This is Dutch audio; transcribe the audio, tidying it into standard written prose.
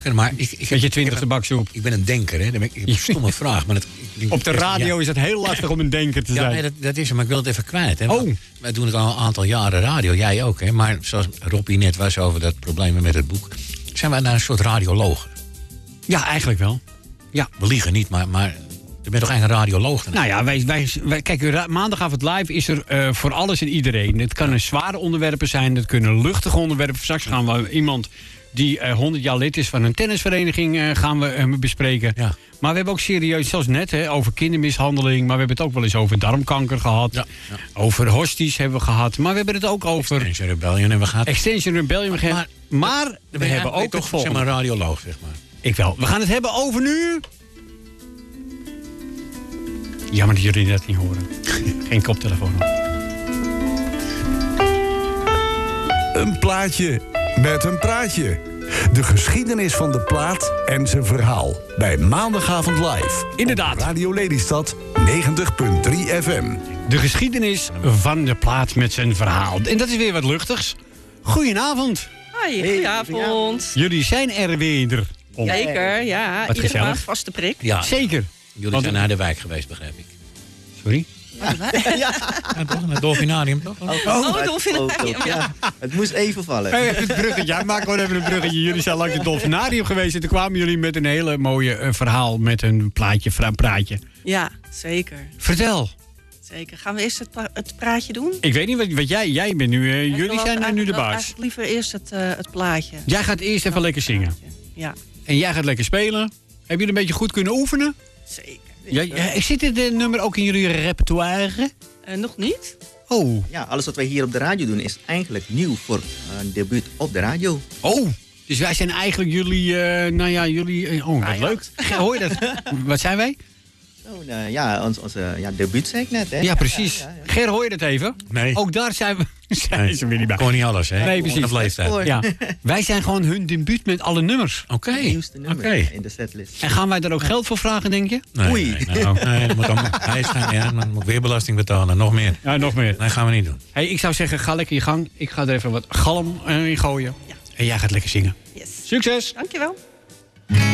Maar met je 20e baksoep. Ik ben een denker, hè. Ik heb een stomme vraag. Maar op de radio is het heel lastig om een denker te zijn. Ja, nee, dat is hem, maar ik wil het even kwijt. Hè. Oh. Wij doen het al een aantal jaren radio, jij ook. Hè. Maar zoals Robbie net was over dat probleem met het boek... zijn wij daar een soort radiologen? Ja, eigenlijk wel. Ja. We liegen niet, maar je bent toch eigenlijk een radioloog? Dan? Nou ja, wij kijk, maandagavond live is er voor alles en iedereen. Het kunnen zware onderwerpen zijn, het kunnen luchtige onderwerpen. Straks gaan we iemand die 100 jaar lid is van een tennisvereniging gaan we bespreken. Ja. Maar we hebben ook serieus, zoals net, over kindermishandeling. Maar we hebben het ook wel eens over darmkanker gehad. Ja. Ja. Over hosties hebben we gehad. Maar we hebben het ook over... Extinction Rebellion hebben we gehad. Extinction Rebellion. Maar we hebben ook toch zeg maar een radioloog, zeg maar. Ik wel. We gaan het hebben over nu... Jammer dat jullie dat niet horen. Geen koptelefoon op. Een plaatje met een praatje. De geschiedenis van de plaat en zijn verhaal. Bij Maandagavond Live. Inderdaad. Radio Lelystad 90.3 FM. De geschiedenis van de plaat met zijn verhaal. En dat is weer wat luchtigs. Goedenavond. Hoi, goedenavond. Jullie zijn er weer. Zeker, ja. Wat iedere gezellig. maand vaste prik. Ja. Zeker. Jullie zijn naar de wijk geweest, begrijp ik. Sorry? Ja, toch? Naar het Dolfinarium, toch? Oh, Dolfinarium. Ja, het moest even vallen. Het bruggetje. Ja, maak gewoon even een bruggetje. Jullie zijn langs het Dolfinarium geweest. En toen kwamen jullie met een hele mooie verhaal. Met een praatje. Ja, zeker. Vertel. Zeker. Gaan we eerst het praatje doen? Ik weet niet wat jij bent nu. Jullie zijn nu de baas. Eigenlijk liever eerst het plaatje. Jij gaat eerst even lekker zingen. Ja. En jij gaat lekker spelen. Hebben jullie een beetje goed kunnen oefenen? Zeker. Zit dit nummer ook in jullie repertoire? Nog niet. Oh. Ja, alles wat wij hier op de radio doen is eigenlijk nieuw voor een debuut op de radio. Oh, dus wij zijn eigenlijk jullie... wat leuk. Hoor je dat? Wat zijn wij? Onze debuut zei ik net, hè? Ja, precies. Ja. Ger, hoor je dat even? Nee. Ook daar zijn ze weer niet bij. Gewoon niet alles, hè? Nee, precies. Vanaf leeftijd. Ja. Wij zijn gewoon hun debuut met alle nummers. Oké. Het nieuwste nummer in de setlist. En gaan wij daar ook geld voor vragen, denk je? Nee, dat moet dan dan moet ik weer belasting betalen. Nog meer. Ja, nog meer. Nee, gaan we niet doen. Hey, ik zou zeggen, ga lekker je gang. Ik ga er even wat galm in gooien. Ja. En jij gaat lekker zingen. Yes. Succes! Dankjewel.